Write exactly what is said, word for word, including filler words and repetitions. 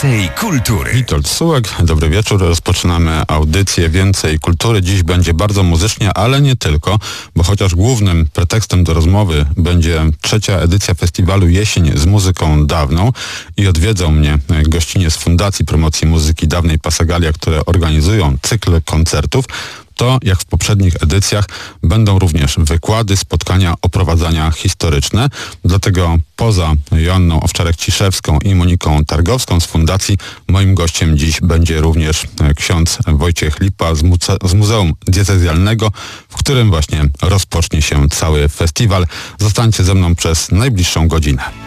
Więcej kultury. Witold Sułek, dobry wieczór. Rozpoczynamy audycję Więcej kultury. Dziś będzie bardzo muzycznie, ale nie tylko, bo chociaż głównym pretekstem do rozmowy będzie trzecia edycja festiwalu Jesień z muzyką dawną i odwiedzą mnie gościnie z Fundacji Promocji Muzyki Dawnej Pasagalia, które organizują cykl koncertów, to jak w poprzednich edycjach będą również wykłady, spotkania, oprowadzania historyczne. Dlatego poza Joanną Owczarek-Ciszewską i Moniką Targowską z Fundacji moim gościem dziś będzie również ksiądz Wojciech Lipa z, muze- z Muzeum Diecezjalnego, w którym właśnie rozpocznie się cały festiwal. Zostańcie ze mną przez najbliższą godzinę.